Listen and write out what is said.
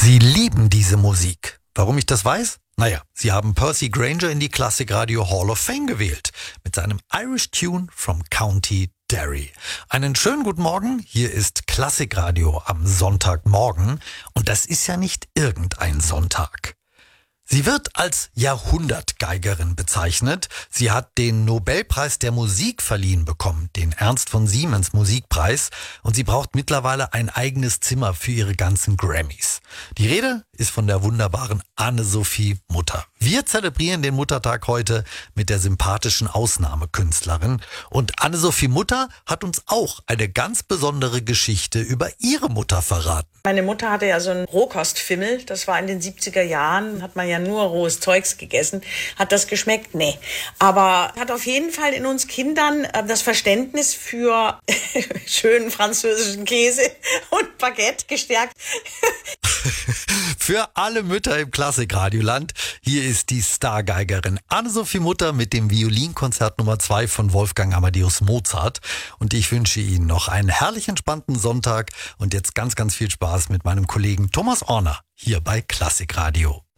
Sie lieben diese Musik. Warum ich das weiß? Naja, Sie haben Percy Grainger in die Classic Radio Hall of Fame gewählt mit seinem Irish Tune from County Derry. Einen schönen guten Morgen, hier ist Classic Radio am Sonntagmorgen und das ist ja nicht irgendein Sonntag. Sie wird als Jahrhundertgeigerin bezeichnet. Sie hat den Nobelpreis der Musik verliehen bekommen, den Ernst von Siemens Musikpreis, und sie braucht mittlerweile ein eigenes Zimmer für ihre ganzen Grammys. Die Rede ist von der wunderbaren Anne-Sophie Mutter. Wir zelebrieren den Muttertag heute mit der sympathischen Ausnahmekünstlerin. Und Anne-Sophie Mutter hat uns auch eine ganz besondere Geschichte über ihre Mutter verraten. Meine Mutter hatte ja so einen Rohkostfimmel, das war in den 70er Jahren, hat man ja nur rohes Zeugs gegessen. Hat das geschmeckt? Nee. Aber hat auf jeden Fall in uns Kindern das Verständnis für schönen französischen Käse und Baguette gestärkt. Für alle Mütter im Klassikradioland, hier ist die Stargeigerin Anne-Sophie Mutter mit dem Violinkonzert Nummer 2 von Wolfgang Amadeus Mozart. Und ich wünsche Ihnen noch einen herrlich entspannten Sonntag und jetzt ganz, ganz viel Spaß mit meinem Kollegen Thomas Orner hier bei Klassikradio.